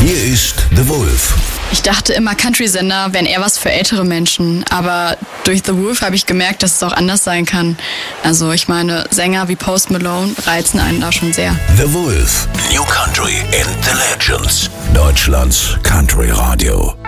Hier ist The Wolf. Ich dachte immer, Country-Sender wären eher was für ältere Menschen, aber durch The Wolf habe ich gemerkt, dass es auch anders sein kann. Also ich meine, Sänger wie Post Malone reizen einen da schon sehr. The Wolf. New Country and the Legends. Deutschlands Country Radio.